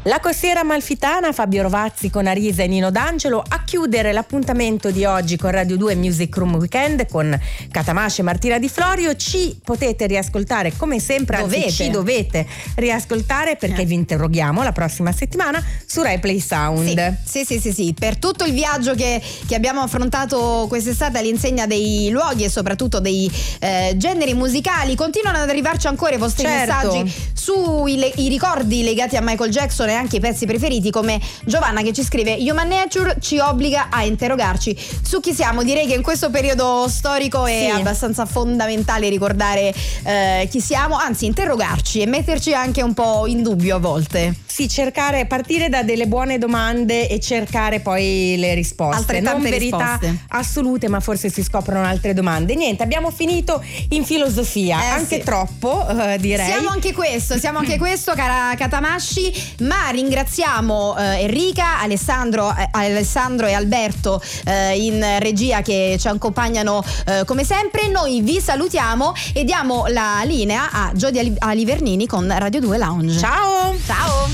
La costiera amalfitana, Fabio Rovazzi con Arisa e Nino D'Angelo a chiudere l'appuntamento di oggi con Radio 2 Music Room Weekend con Catamascia e Martina Di Florio. Ci potete riascoltare come sempre, anzi ci dovete riascoltare perché vi interroghiamo la prossima settimana su Rai Play Sound. Sì, per tutto il viaggio che abbiamo affrontato quest'estate all'insegna dei luoghi e soprattutto dei generi musicali. Continuano ad arrivarci ancora i vostri messaggi sui ricordi legati a Michael Jackson e anche i pezzi preferiti, come Giovanna che ci scrive: Human Nature ci obbliga a interrogarci su chi siamo. Direi che in questo periodo storico è abbastanza fondamentale ricordare chi siamo, anzi interrogarci e metterci anche un po' in dubbio a volte. Sì, partire da delle buone domande e cercare poi le risposte. Altrettante non verità assolute, ma forse si scoprono altre domande. Niente, abbiamo finito in filosofia, anche troppo direi. Siamo anche questo, cara Catamasci, ma ringraziamo Enrica, Alessandro e Alberto in regia che ci accompagnano come sempre. Noi vi salutiamo e diamo la linea a Giodi Alivernini con Radio 2 Lounge. Ciao!